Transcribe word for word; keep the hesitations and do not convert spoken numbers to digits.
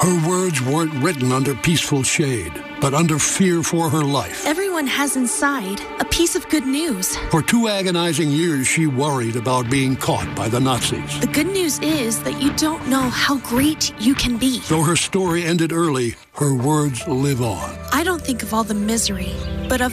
Her words weren't written under peaceful shade, but under fear for her life. Everyone has inside a piece of good news. For two agonizing years, she worried about being caught by the Nazis. The good news is that you don't know how great you can be. Though her story ended early, her words live on. I don't think of all the misery, but of